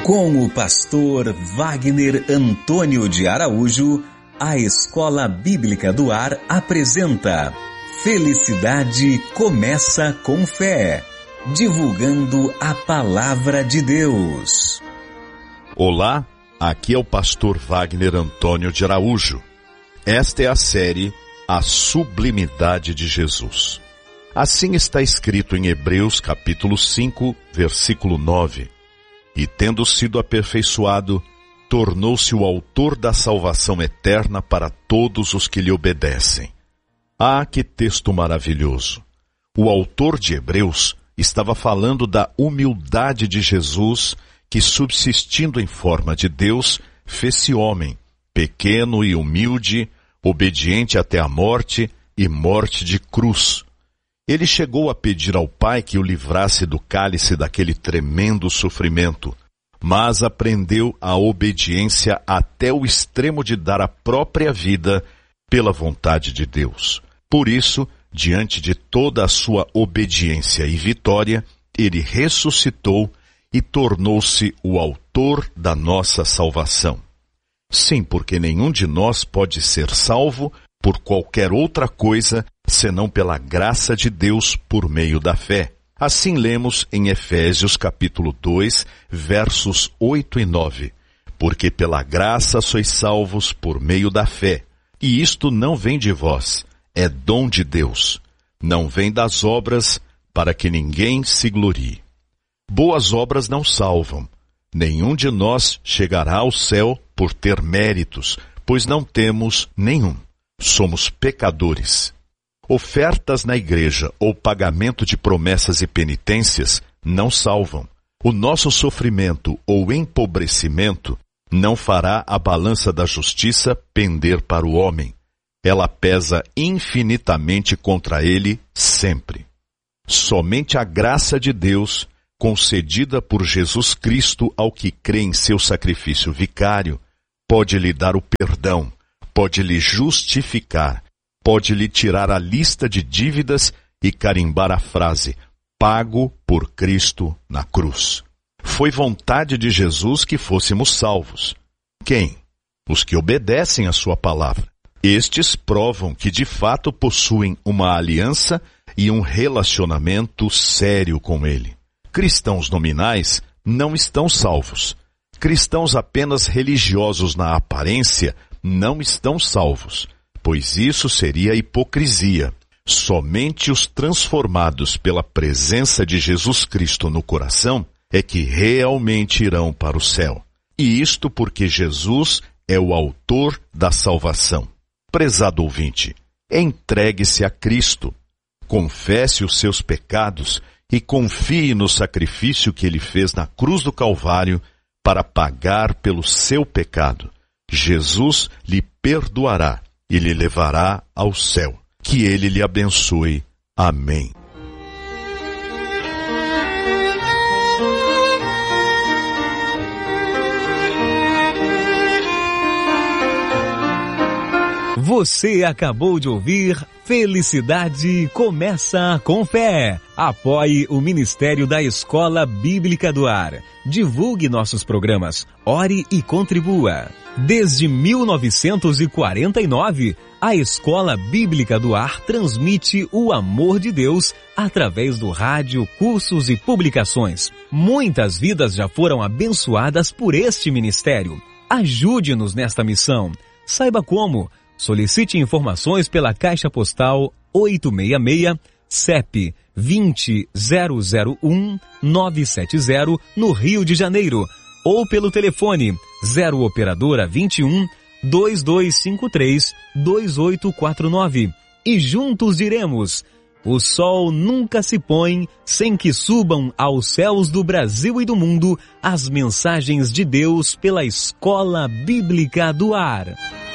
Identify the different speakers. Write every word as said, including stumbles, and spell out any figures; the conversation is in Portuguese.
Speaker 1: Com o pastor Wagner Antônio de Araújo, a Escola Bíblica do Ar apresenta Felicidade Começa com Fé, divulgando a Palavra de Deus.
Speaker 2: Olá, aqui é o pastor Wagner Antônio de Araújo. Esta é a série A Sublimidade de Jesus. Assim está escrito em Hebreus capítulo cinco, versículo nove. E tendo sido aperfeiçoado, tornou-se o autor da salvação eterna para todos os que lhe obedecem. Ah, que texto maravilhoso! O autor de Hebreus estava falando da humildade de Jesus, que subsistindo em forma de Deus, fez-se homem, pequeno e humilde, obediente até a morte e morte de cruz. Ele chegou a pedir ao Pai que o livrasse do cálice daquele tremendo sofrimento, mas aprendeu a obediência até o extremo de dar a própria vida pela vontade de Deus. Por isso, diante de toda a sua obediência e vitória, ele ressuscitou e tornou-se o autor da nossa salvação. Sim, porque nenhum de nós pode ser salvo por qualquer outra coisa, senão pela graça de Deus por meio da fé. Assim lemos em Efésios capítulo dois, versos oito e nove. Porque pela graça sois salvos por meio da fé, e isto não vem de vós, é dom de Deus. Não vem das obras, para que ninguém se glorie. Boas obras não salvam. Nenhum de nós chegará ao céu por ter méritos, pois não temos nenhum. Somos pecadores. Ofertas na igreja ou pagamento de promessas e penitências não salvam. O nosso sofrimento ou empobrecimento não fará a balança da justiça pender para o homem. Ela pesa infinitamente contra ele sempre. Somente a graça de Deus, concedida por Jesus Cristo ao que crê em seu sacrifício vicário, pode lhe dar o perdão, pode lhe justificar, pode lhe tirar a lista de dívidas e carimbar a frase, pago por Cristo na cruz. Foi vontade de Jesus que fôssemos salvos. Quem? Os que obedecem à sua palavra. Estes provam que de fato possuem uma aliança e um relacionamento sério com Ele. Cristãos nominais não estão salvos. Cristãos apenas religiosos na aparência não estão salvos, pois isso seria hipocrisia. Somente os transformados pela presença de Jesus Cristo no coração é que realmente irão para o céu. E isto porque Jesus é o autor da salvação. Prezado ouvinte, entregue-se a Cristo, confesse os seus pecados e confie no sacrifício que Ele fez na cruz do Calvário para pagar pelo seu pecado. Jesus lhe perdoará e lhe levará ao céu. Que Ele lhe abençoe. Amém.
Speaker 1: Você acabou de ouvir Felicidade Começa com Fé. Apoie o Ministério da Escola Bíblica do Ar. Divulgue nossos programas. Ore e contribua. Desde mil novecentos e quarenta e nove, a Escola Bíblica do Ar transmite o amor de Deus através do rádio, cursos e publicações. Muitas vidas já foram abençoadas por este ministério. Ajude-nos nesta missão. Saiba como. Solicite informações pela Caixa Postal oito seis seis, C E P vinte zero zero um nove sete zero, no Rio de Janeiro, ou pelo telefone zero operadora vinte e um, dois dois cinco três, dois oito quatro nove. E juntos diremos: o sol nunca se põe sem que subam aos céus do Brasil e do mundo as mensagens de Deus pela Escola Bíblica do Ar.